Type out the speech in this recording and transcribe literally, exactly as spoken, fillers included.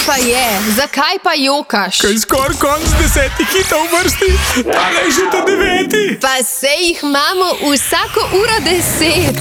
pa je? Zakaj pa jokaš? Kaj skoraj konc desetih hitov v vrsti, tale je že ta deveti. Pa sej jih imamo vsako uro deset.